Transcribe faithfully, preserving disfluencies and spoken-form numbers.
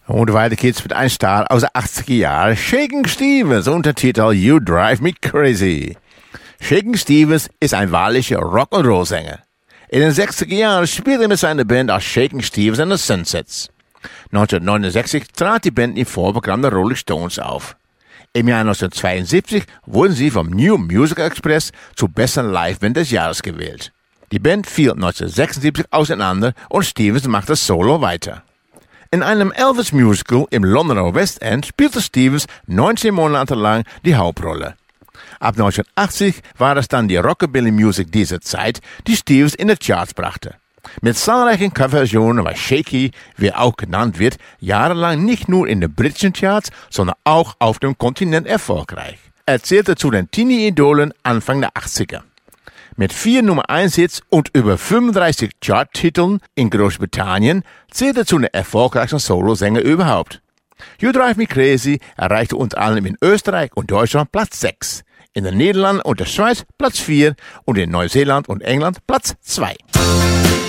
Und weiter geht's mit einem Star aus den achtziger Jahren, Shakin' Stevens, Untertitel You Drive Me Crazy. Shakin' Stevens ist ein wahrlicher Rock'n'Roll-Sänger. In den sechziger Jahren spielte er mit seiner Band als Shakin' Stevens and the Sunsets. neunzehnhundertneunundsechzig trat die Band im Vorprogramm der Rolling Stones auf. Im Jahr neunzehnhundertzweiundsiebzig wurden sie vom New Music Express zur besten Liveband des Jahres gewählt. Die Band fiel neunzehnhundertsechsundsiebzig auseinander und Stevens machte solo weiter. In einem Elvis-Musical im Londoner West End spielte Stevens neunzehn Monate lang die Hauptrolle. Ab neunzehnhundertachtzig war es dann die Rockabilly-Musik dieser Zeit, die Stevens in die Charts brachte. Mit zahlreichen Coverversionen war Shaky, wie er auch genannt wird, jahrelang nicht nur in den britischen Charts, sondern auch auf dem Kontinent erfolgreich. Er zählte zu den Teenie-Idolen Anfang der achtziger. Mit vier Nummer eins Hits und über fünfunddreißig Charttiteln in Großbritannien zählte er zu den erfolgreichsten Solosänger überhaupt. You Drive Me Crazy erreichte unter anderem in Österreich und Deutschland Platz sechs, in den Niederlanden und der Schweiz Platz vier und in Neuseeland und England Platz zwei.